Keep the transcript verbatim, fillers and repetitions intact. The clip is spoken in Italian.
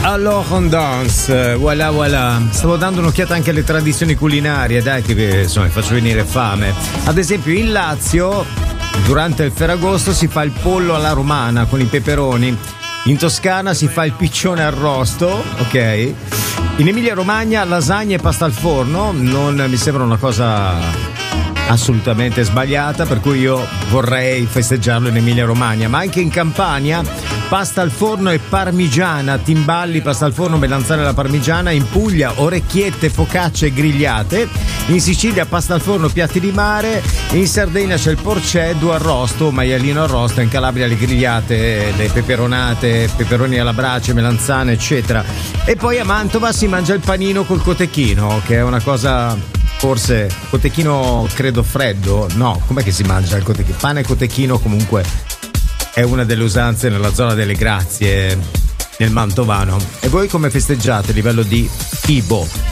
Alors on danse, voilà voilà. Stavo dando un'occhiata anche alle tradizioni culinarie, dai che insomma mi faccio venire fame. Ad esempio in Lazio durante il Ferragosto si fa il pollo alla romana con i peperoni. In Toscana si fa il piccione arrosto, ok? In Emilia Romagna lasagna e pasta al forno, non mi sembra una cosa assolutamente sbagliata, per cui io vorrei festeggiarlo in Emilia Romagna. Ma anche in Campania pasta al forno e parmigiana, timballi, pasta al forno, melanzane alla parmigiana. In Puglia orecchiette, focacce grigliate. In Sicilia pasta al forno, piatti di mare. In Sardegna c'è il porceddu arrosto, maialino arrosto. In Calabria le grigliate, le peperonate, peperoni alla brace, melanzane eccetera. E poi a Mantova si mangia il panino col cotechino, che è una cosa forse cotechino credo freddo. No, com'è che si mangia il cotechino? Pane e cotechino comunque è una delle usanze nella zona delle Grazie, nel Mantovano. E voi come festeggiate a livello di cibo?